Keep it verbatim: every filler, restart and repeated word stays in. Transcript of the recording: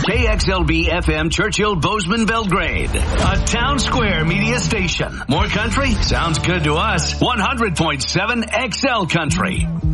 K X L B F M Churchill Bozeman Belgrade, a Town Square media station. More country sounds good to us. one hundred point seven X L Country.